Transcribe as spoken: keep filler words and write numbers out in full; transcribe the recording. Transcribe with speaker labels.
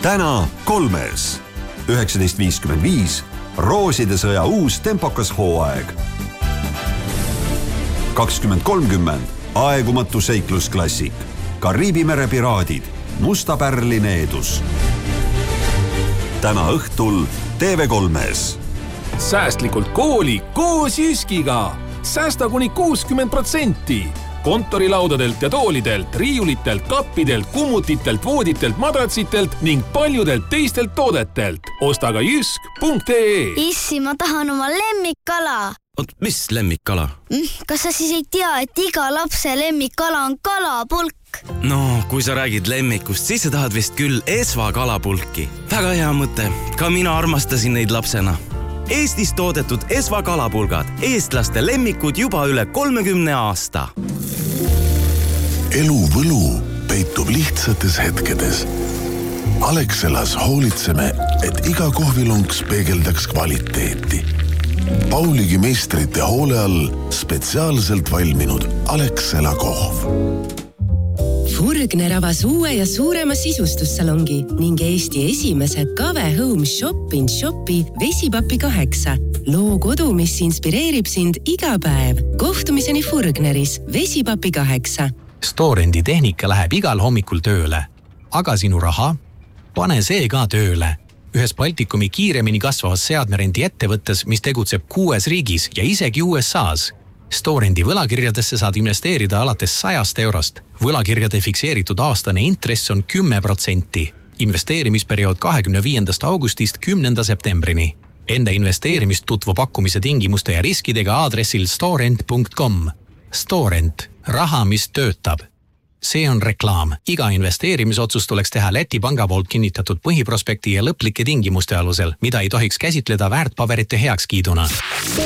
Speaker 1: täna kolmes. üheksateist viiskümmend viis Rooside sõja uus tempokas hooaeg. kakskümmend kolmkümmend aegumatu seiklusklassik. Kariibi mere piraadid. Musta pärli needus. Täna õhtul T V kolmes.
Speaker 2: Säästlikult kooli koos Jyskiga. Säästa kuni kuuskümmend protsenti. Kontorilaudadelt ja toolidelt, riiulitelt, kappidelt, kummutitelt, vooditelt, madratsitelt ning paljudelt teistelt toodetelt. Osta ka jysk punkt ee.
Speaker 3: Issi, ma tahan oma lemmikkala.
Speaker 4: Oot, mis lemmikkala?
Speaker 3: Kas sa siis ei tea, et iga lapse lemmikkala on kalapulk?
Speaker 4: No, kui sa räägid lemmikust, siis sa tahad vist küll Esva kalapulki. Väga hea mõte. Ka mina armastasin neid lapsena. Eestis toodetud Esva kalapulgad. Eestlaste lemmikud juba üle kolmekümne aasta.
Speaker 5: Elu võlu peitub lihtsates hetkedes. Alexelas hoolitseme, et iga kohvilunks peegeldaks kvaliteeti. Pauligi meistrite hoole all spetsiaalselt valminud Alexela kohv.
Speaker 6: Furgner avas uue ja suurema sisustussalongi ning Eesti esimese Kave Home Shop in Shopi Vesipapi kaheksa. Loo kodu, mis inspireerib sind iga päev. Kohtumiseni Furgneris Vesipapi kaheksa.
Speaker 7: Storendi tehnika läheb igal hommikul tööle. Aga sinu raha? Pane see ka tööle. Ühes Baltikumi kiiremini kasvavas seadmerendi ettevõttes, mis tegutseb kuues riigis ja isegi U S A's. Storendi võlakirjadesse saad investeerida alates sajast eurost. Võlakirjade fikseeritud aastane intress on kümme protsenti. Investeerimisperiood kahekümne viiendast augustist kümnenda septembrini. Enda investeerimist tutvu pakkumise tingimuste ja riskidega aadressil storent punkt com. Storent. Raha, mis töötab. See on reklaam. Iga investeerimisotsus tuleks teha Läti panga poolt kinnitatud põhiprospekti ja lõplike tingimuste alusel, mida ei tohiks käsitleda väärtpaberite heakskiiduna.